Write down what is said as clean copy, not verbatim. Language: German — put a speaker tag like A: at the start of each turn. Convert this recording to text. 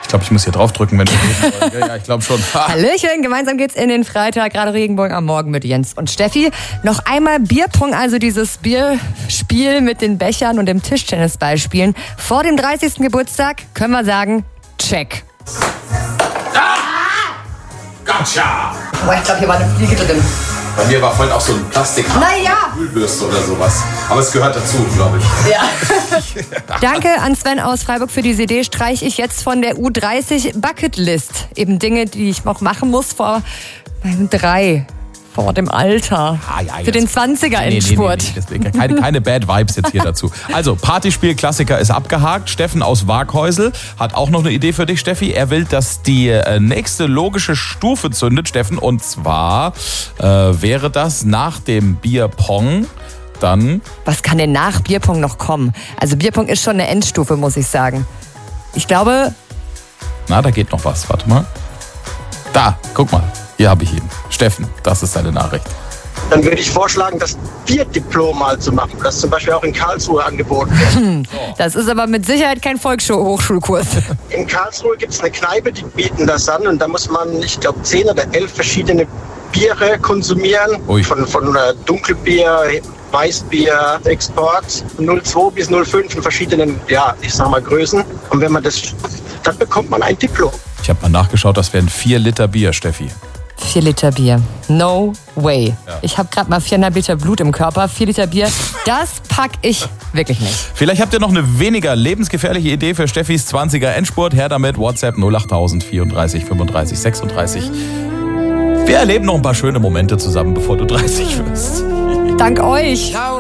A: glaube, ich muss hier draufdrücken, wenn wir ja, ich glaube schon.
B: Hallöchen, gemeinsam geht's in den Freitag, gerade Regenbogen am Morgen mit Jens und Steffi. Noch einmal Bierpong, also dieses Bierspiel mit den Bechern und dem Tischtennisballspielen. Vor dem 30. Geburtstag können wir sagen, check.
A: Gotcha!
B: Boah, ich glaube, hier war eine Fliege drin.
A: Bei mir war vorhin auch so ein Plastik-Kühlbürste oder sowas. Aber es gehört dazu, glaube ich.
B: Ja. Danke an Sven aus Freiburg für diese Idee. Streiche ich jetzt von der U30 Bucketlist. Eben Dinge, die ich noch machen muss vor meinem 3. Vor dem Alter. Für den 20er-Endspurt.
A: Nee. Keine Bad Vibes jetzt hier dazu. Also, Partyspiel-Klassiker ist abgehakt. Steffen aus Waaghäusel hat auch noch eine Idee für dich, Steffi. Er will, dass die nächste logische Stufe zündet, Steffen. Und zwar wäre das nach dem Bierpong dann...
B: Was kann denn nach Bierpong noch kommen? Also Bierpong ist schon eine Endstufe, muss ich sagen. Ich glaube...
A: Na, da geht noch was. Warte mal. Da, guck mal. Hier habe ich ihn. Steffen, das ist seine Nachricht.
C: Dann würde ich vorschlagen, das Bierdiplom mal zu machen, das zum Beispiel auch in Karlsruhe angeboten wird.
B: Das ist aber mit Sicherheit kein Volkshochschulkurs.
C: In Karlsruhe gibt es eine Kneipe, die bieten das an und da muss man, ich glaube, 10 oder 11 verschiedene Biere konsumieren.
A: Ui.
C: Von Dunkelbier, Weißbier, Export, 02 bis 05 in verschiedenen, ich sag mal Größen. Und wenn man das schafft, dann bekommt man ein Diplom.
A: Ich habe mal nachgeschaut, das wären 4 Liter Bier, Steffi.
B: 4 Liter Bier. No way.
A: Ja.
B: Ich habe gerade mal 4,5 Liter Blut im Körper. 4 Liter Bier, das pack ich wirklich nicht.
A: Vielleicht habt ihr noch eine weniger lebensgefährliche Idee für Steffis 20er Endspurt. Her damit, WhatsApp 08000 34 35 36. Wir erleben noch ein paar schöne Momente zusammen, bevor du 30 wirst.
B: Dank euch.
D: Ciao.